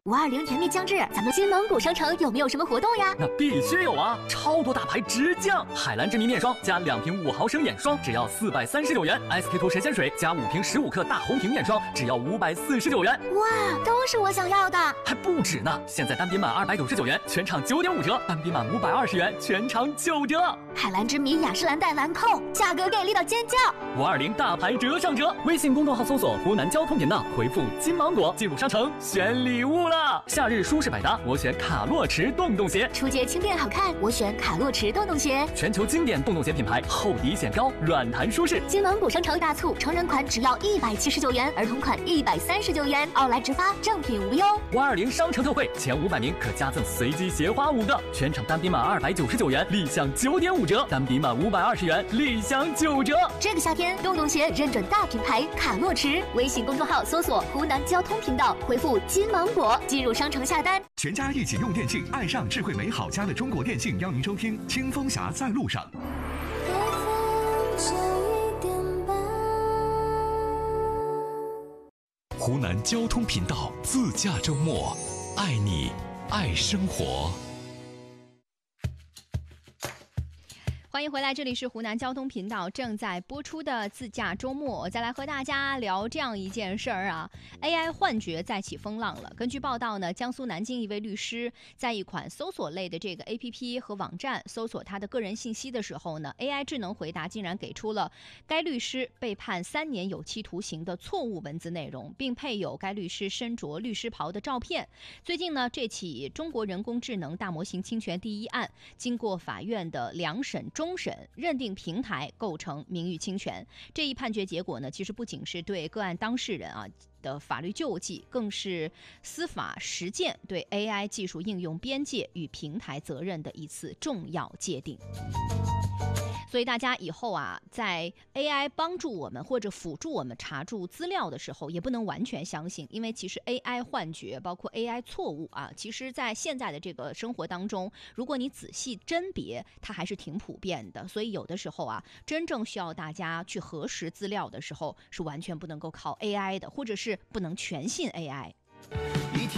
520甜蜜将至，咱们金蒙古商城有没有什么活动呀？ 那必须有啊！超多大牌直降，海蓝之谜面霜加2瓶5毫升眼霜，只要439元；SK2神仙水加5瓶15克大红瓶面霜，只要549元。 哇，都是我想要的！ 还不止呢！现在单品满299元，全场9.5折；单品满520元，全场9折。 海蓝之谜雅诗兰黛兰蔻，价格给力到尖叫 ！520大牌折上折，微信公众号搜索湖南交通频道，回复金芒果进入商城选礼物了。夏日舒适百搭，我选卡洛驰洞洞鞋； 初阶轻便好看，我选卡洛驰洞洞鞋。 全球经典洞洞鞋品牌，厚底显高，软弹舒适。 金蒙古商城大促，成人款只要179元，儿童款139元，奥莱直发，正品无忧。 520商城特惠，前500名可加赠随机鞋花5个，全场单品满299元，立享9.5折；单品满520元，立享9折。 这个夏天，洞洞鞋认准大品牌卡洛驰，微信公众号搜索湖南交通频道，回复金芒果进入商城下单。 全家一起用电信，爱上智慧美好家的中国电信，邀您收听《清风侠在路上》。湖南交通频道自驾周末，爱你，爱生活。 欢迎回来，这里是湖南交通频道正在播出的自驾周末。我再来和大家聊这样一件事儿啊 ，AI 幻觉再起风浪了。根据报道呢，江苏南京一位律师在一款搜索类的这个 APP 和网站搜索他的个人信息的时候呢 ，AI 智能回答竟然给出了该律师被判3年有期徒刑的错误文字内容，并配有该律师身着律师袍的照片。最近呢，这起中国人工智能大模型侵权第一案，经过法院的2审终审，认定平台构成名誉侵权。这一判决结果呢，其实不仅是对个案当事人的法律救济，更是司法实践对 AI 技术应用边界与平台责任的一次重要界定。所以大家以后在 AI 帮助我们或者辅助我们查注资料的时候，也不能完全相信，因为其实 AI 幻觉包括 AI 错误其实在现在的这个生活当中，如果你仔细甄别，它还是挺普遍的。所以有的时候真正需要大家去核实资料的时候，是完全不能够靠 AI 的，或者是不能全信 AI。